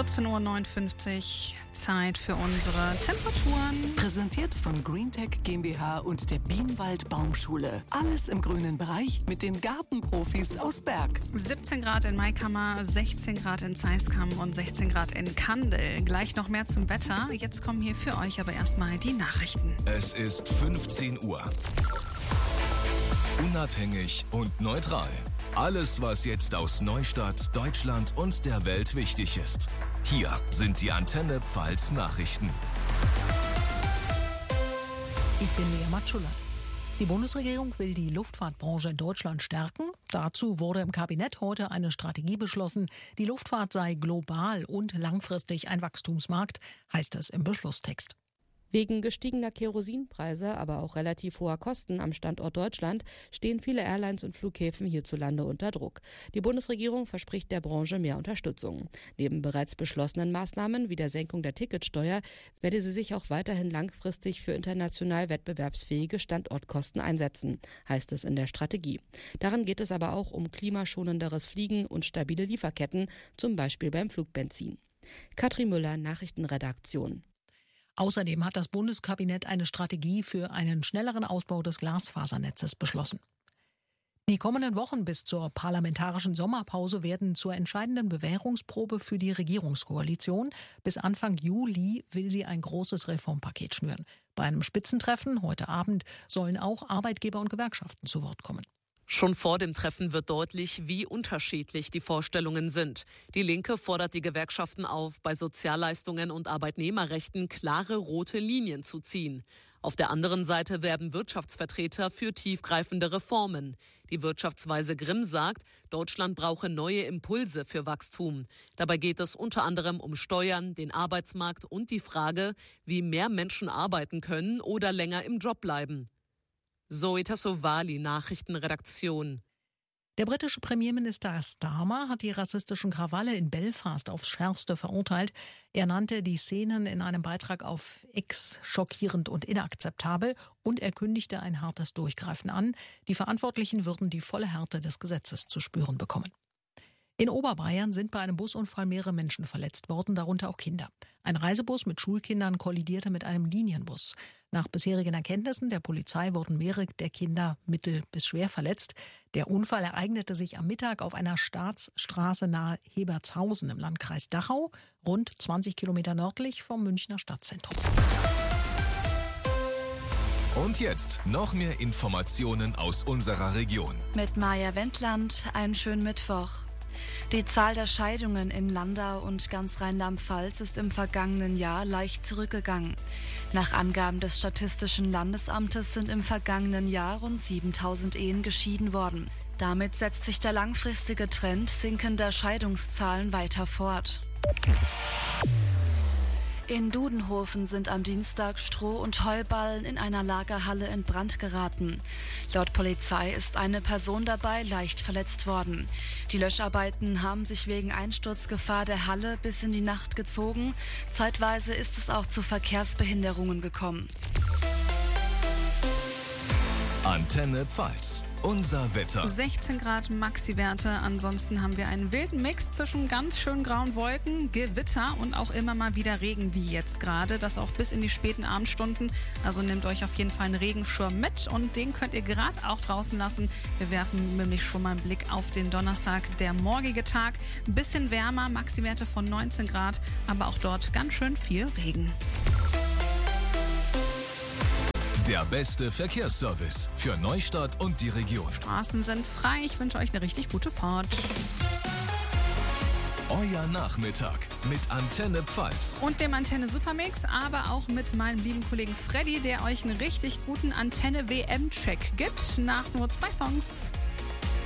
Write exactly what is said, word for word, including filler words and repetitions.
vierzehn Uhr neunundfünfzig, Zeit für unsere Temperaturen. Präsentiert von GreenTech GmbH und der Bienenwald Baumschule. Alles im grünen Bereich mit den Gartenprofis aus Berg. siebzehn Grad in Maikammer, sechzehn Grad in Zeiskam und sechzehn Grad in Kandel. Gleich noch mehr zum Wetter. Jetzt kommen hier für euch aber erstmal die Nachrichten. Es ist fünfzehn Uhr. Unabhängig und neutral. Alles, was jetzt aus Neustadt, Deutschland und der Welt wichtig ist. Hier sind die Antenne Pfalz Nachrichten. Ich bin Lea Matschula. Die Bundesregierung will die Luftfahrtbranche in Deutschland stärken. Dazu wurde im Kabinett heute eine Strategie beschlossen. Die Luftfahrt sei global und langfristig ein Wachstumsmarkt, heißt es im Beschlusstext. Wegen gestiegener Kerosinpreise, aber auch relativ hoher Kosten am Standort Deutschland stehen viele Airlines und Flughäfen hierzulande unter Druck. Die Bundesregierung verspricht der Branche mehr Unterstützung. Neben bereits beschlossenen Maßnahmen wie der Senkung der Ticketsteuer werde sie sich auch weiterhin langfristig für international wettbewerbsfähige Standortkosten einsetzen, heißt es in der Strategie. Darin geht es aber auch um klimaschonenderes Fliegen und stabile Lieferketten, zum Beispiel beim Flugbenzin. Katrin Müller, Nachrichtenredaktion. Außerdem hat das Bundeskabinett eine Strategie für einen schnelleren Ausbau des Glasfasernetzes beschlossen. Die kommenden Wochen bis zur parlamentarischen Sommerpause werden zur entscheidenden Bewährungsprobe für die Regierungskoalition. Bis Anfang Juli will sie ein großes Reformpaket schnüren. Bei einem Spitzentreffen heute Abend sollen auch Arbeitgeber und Gewerkschaften zu Wort kommen. Schon vor dem Treffen wird deutlich, wie unterschiedlich die Vorstellungen sind. Die Linke fordert die Gewerkschaften auf, bei Sozialleistungen und Arbeitnehmerrechten klare rote Linien zu ziehen. Auf der anderen Seite werben Wirtschaftsvertreter für tiefgreifende Reformen. Die Wirtschaftsweise Grimm sagt, Deutschland brauche neue Impulse für Wachstum. Dabei geht es unter anderem um Steuern, den Arbeitsmarkt und die Frage, wie mehr Menschen arbeiten können oder länger im Job bleiben. Zoe Tassovali, Nachrichtenredaktion. Der britische Premierminister Starmer hat die rassistischen Krawalle in Belfast aufs Schärfste verurteilt. Er nannte die Szenen in einem Beitrag auf X schockierend und inakzeptabel und er kündigte ein hartes Durchgreifen an. Die Verantwortlichen würden die volle Härte des Gesetzes zu spüren bekommen. In Oberbayern sind bei einem Busunfall mehrere Menschen verletzt worden, darunter auch Kinder. Ein Reisebus mit Schulkindern kollidierte mit einem Linienbus. Nach bisherigen Erkenntnissen der Polizei wurden mehrere der Kinder mittel- bis schwer verletzt. Der Unfall ereignete sich am Mittag auf einer Staatsstraße nahe Hebertshausen im Landkreis Dachau, rund zwanzig Kilometer nördlich vom Münchner Stadtzentrum. Und jetzt noch mehr Informationen aus unserer Region. Mit Maja Wendland, einen schönen Mittwoch. Die Zahl der Scheidungen in Landau und ganz Rheinland-Pfalz ist im vergangenen Jahr leicht zurückgegangen. Nach Angaben des Statistischen Landesamtes sind im vergangenen Jahr rund siebentausend Ehen geschieden worden. Damit setzt sich der langfristige Trend sinkender Scheidungszahlen weiter fort. In Dudenhofen sind am Dienstag Stroh- und Heuballen in einer Lagerhalle in Brand geraten. Laut Polizei ist eine Person dabei leicht verletzt worden. Die Löscharbeiten haben sich wegen Einsturzgefahr der Halle bis in die Nacht gezogen. Zeitweise ist es auch zu Verkehrsbehinderungen gekommen. Antenne Pfalz. Unser Wetter. sechzehn Grad Maxi-Werte. Ansonsten haben wir einen wilden Mix zwischen ganz schön grauen Wolken, Gewitter und auch immer mal wieder Regen, wie jetzt gerade. Das auch bis in die späten Abendstunden. Also nehmt euch auf jeden Fall einen Regenschirm mit und den könnt ihr gerade auch draußen lassen. Wir werfen nämlich schon mal einen Blick auf den Donnerstag, der morgige Tag. Ein bisschen wärmer, Maxi-Werte von neunzehn Grad, aber auch dort ganz schön viel Regen. Der beste Verkehrsservice für Neustadt und die Region. Straßen sind frei. Ich wünsche euch eine richtig gute Fahrt. Euer Nachmittag mit Antenne Pfalz. Und dem Antenne Supermix, aber auch mit meinem lieben Kollegen Freddy, der euch einen richtig guten Antenne-W M-Check gibt nach nur zwei Songs.